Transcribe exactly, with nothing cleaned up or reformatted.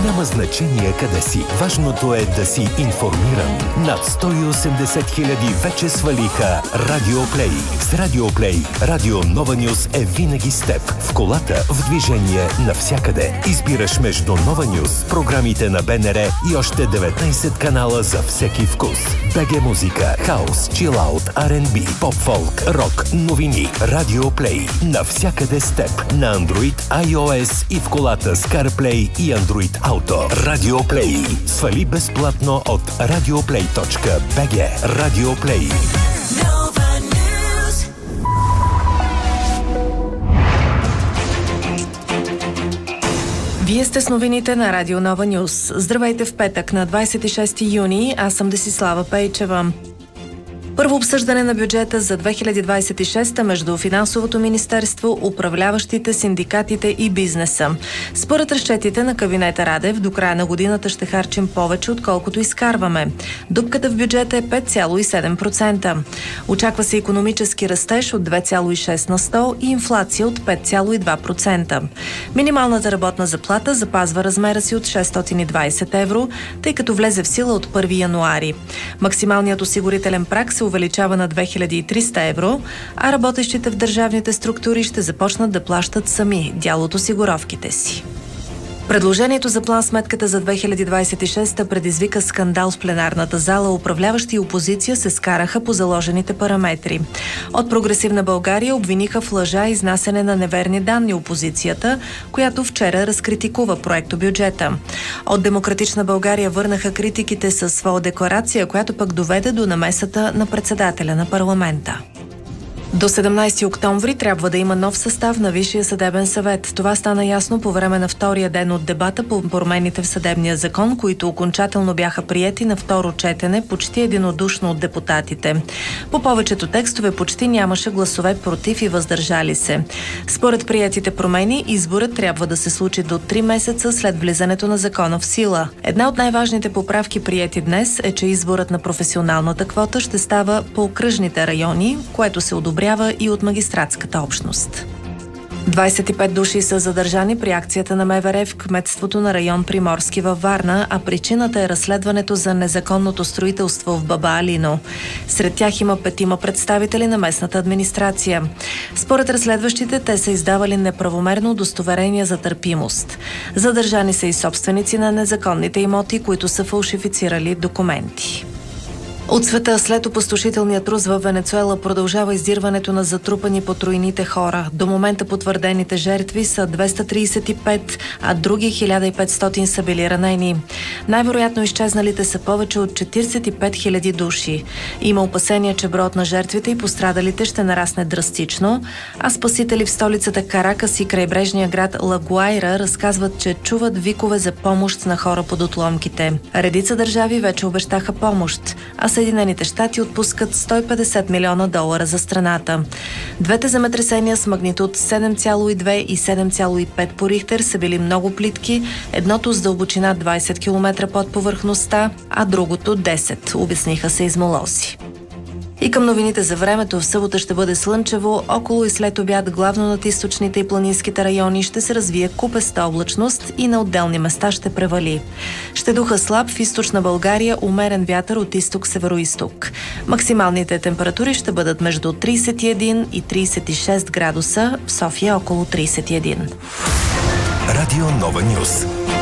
Няма значение къде си. Важното е да си информиран. Над сто и осемдесет хиляди вече свалиха Радио Плей. С Радио Плей Радио Нова Нюз е винаги с теб. В колата, в движение, навсякъде. Избираш между Нова Нюз, програмите на БНР и още деветнайсет канала за всеки вкус. БГ музика, хаус, чилаут, Ар енд Би, поп-фолк, рок, новини. Радио Плей. Навсякъде с теб. На Android, iOS и в колата с CarPlay и Android Auto. Радио Плей. Свали безплатно от радиоплей точка би джи. Радио Плей. Вие сте с новините на Радио Нова Нюз. Здравейте в петък на двайсет и шести юни. Аз съм Десислава Пейчева. Първо обсъждане на бюджета за две хиляди двайсет и шеста между Финансовото министерство, управляващите, синдикатите и бизнеса. Според разчетите на кабинета Радев, до края на годината ще харчим повече, отколкото изкарваме. Дупката в бюджета е пет цяло и седем процента. Очаква се икономически растеж от две цяло и шест на сто и инфлация от пет цяло и два процента. Минималната работна заплата запазва размера си от шестстотин и двайсет евро, тъй като влезе в сила от първи януари. Максималният осигурителен праг се увеличава на две хиляди и триста евро, а работещите в държавните структури ще започнат да плащат сами дял от осигуровките си. Предложението за план-сметката за две хиляди двайсет и шеста предизвика скандал в пленарната зала. Управляващи и опозиция се скараха по заложените параметри. От Прогресивна България обвиниха в лъжа и изнасяне на неверни данни опозицията, която вчера разкритикува проектобюджета. От Демократична България върнаха критиките със своя декларация, която пък доведе до намесата на председателя на парламента. До седемнайсети октомври трябва да има нов състав на Висшия съдебен съвет. Това стана ясно по време на втория ден от дебата по промените в съдебния закон, които окончателно бяха приети на второ четене почти единодушно от депутатите. По повечето текстове почти нямаше гласове против и въздържали се. Според приетите промени, изборът трябва да се случи до три месеца след влизането на закона в сила. Една от най-важните поправки, приети днес, е, че изборът на професионалната квота ще става по окръжните райони, което се одобрява и от магистратската общност. двайсет и пет души са задържани при акцията на МВР в кметството на район Приморски във Варна, а причината е разследването за незаконното строителство в Баба Алино. Сред тях има петима представители на местната администрация. Според разследващите, те са издавали неправомерно удостоверения за търпимост. Задържани са и собственици на незаконните имоти, които са фалшифицирали документи. От света след опустошителния трус във Венецуела продължава издирването на затрупани по тройните хора. До момента потвърдените жертви са двеста трийсет и пет, а други хиляда и петстотин са били ранени. Най-вероятно изчезналите са повече от четирийсет и пет хиляди души. Има опасения, че броят на жертвите и пострадалите ще нарасне драстично, а спасители в столицата Каракас и крайбрежния град Ла Гуайра разказват, че чуват викове за помощ на хора под отломките. Редица държави вече обещаха помощ, а Съединените щати отпускат сто и петдесет милиона долара за страната. Двете земетресения с магнитуд седем цяло и две и седем цяло и пет по Рихтер са били много плитки, едното с дълбочина двайсет километра под повърхността, а другото десет, обясниха сеизмолози. И към новините за времето. В събота ще бъде слънчево, около и след обяд главно над източните и планинските райони ще се развие купеста облачност и на отделни места ще превали. Ще духа слаб в източна България, умерен вятър от изток-североизток. Максималните температури ще бъдат между трийсет и един и трийсет и шест градуса, в София около трийсет и един. Радио Нова Нюз.